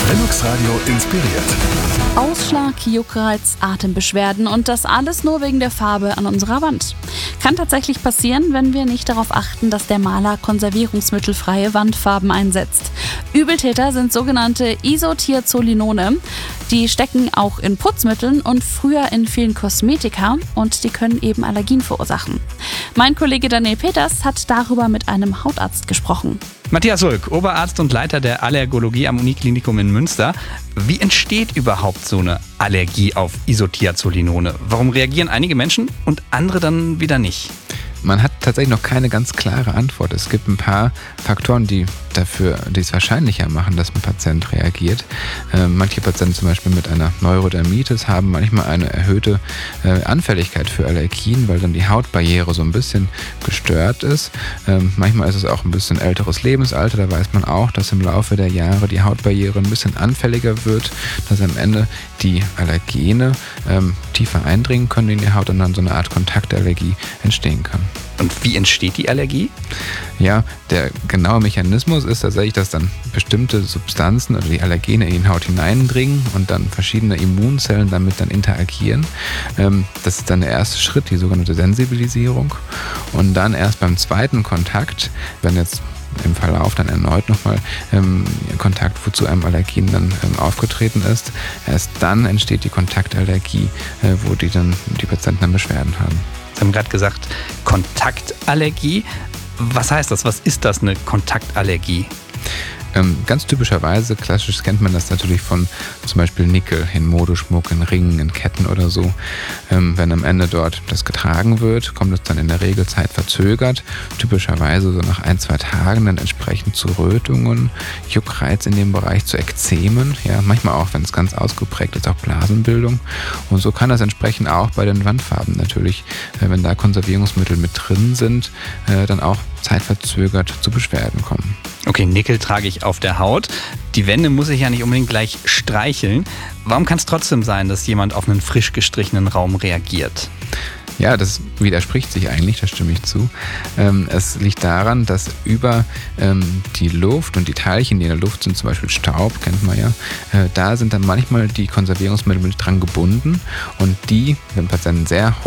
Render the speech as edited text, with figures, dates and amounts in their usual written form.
Lennox Radio inspiriert. Ausschlag, Juckreiz, Atembeschwerden und das alles nur wegen der Farbe an unserer Wand. Kann tatsächlich passieren, wenn wir nicht darauf achten, dass der Maler konservierungsmittelfreie Wandfarben einsetzt. Übeltäter sind sogenannte Isothiazolinone. Die stecken auch in Putzmitteln und früher in vielen Kosmetika und die können eben Allergien verursachen. Mein Kollege Daniel Peters hat darüber mit einem Hautarzt gesprochen. Matthias Sulk, Oberarzt und Leiter der Allergologie am Uniklinikum in Münster. Wie entsteht überhaupt so eine Allergie auf Isothiazolinone? Warum reagieren einige Menschen und andere dann wieder nicht? Man hat tatsächlich noch keine ganz klare Antwort. Es gibt ein paar Faktoren, die es wahrscheinlicher machen, dass ein Patient reagiert. Manche Patienten zum Beispiel mit einer Neurodermitis haben manchmal eine erhöhte Anfälligkeit für Allergien, weil dann die Hautbarriere so ein bisschen gestört ist. Manchmal ist es auch ein bisschen älteres Lebensalter. Da weiß man auch, dass im Laufe der Jahre die Hautbarriere ein bisschen anfälliger wird, dass am Ende die Allergene tiefer eindringen können in die Haut und dann so eine Art Kontaktallergie entstehen kann. Und wie entsteht die Allergie? Ja, der genaue Mechanismus ist tatsächlich, dass dann bestimmte Substanzen oder die Allergene in die Haut hineindringen und dann verschiedene Immunzellen damit dann interagieren. Das ist dann der erste Schritt, die sogenannte Sensibilisierung. Und dann erst beim zweiten Kontakt, wenn jetzt im Verlauf dann erneut nochmal Kontakt zu einem Allergen dann aufgetreten ist, erst dann entsteht die Kontaktallergie, wo die Patienten dann Beschwerden haben. Sie haben gerade gesagt, Kontaktallergie. Was heißt das? Was ist das, eine Kontaktallergie? Ganz typischerweise, klassisch kennt man das natürlich von zum Beispiel Nickel in Modeschmuck, in Ringen, in Ketten oder so. Wenn am Ende dort das getragen wird, kommt es dann in der Regel zeitverzögert, typischerweise so nach 1-2 Tagen dann entsprechend zu Rötungen, Juckreiz in dem Bereich, zu Ekzemen, ja, manchmal auch, wenn es ganz ausgeprägt ist, auch Blasenbildung. Und so kann das entsprechend auch bei den Wandfarben natürlich, wenn da Konservierungsmittel mit drin sind, dann auch zeitverzögert zu Beschwerden kommen. Okay, Nickel trage ich auf der Haut. Die Wände muss ich ja nicht unbedingt gleich streicheln. Warum kann es trotzdem sein, dass jemand auf einen frisch gestrichenen Raum reagiert? Ja, das widerspricht sich eigentlich, da stimme ich zu. Es liegt daran, dass über die Luft und die Teilchen, die in der Luft sind, zum Beispiel Staub, kennt man ja, da sind dann manchmal die Konservierungsmittel mit dran gebunden und die, wenn Patienten sehr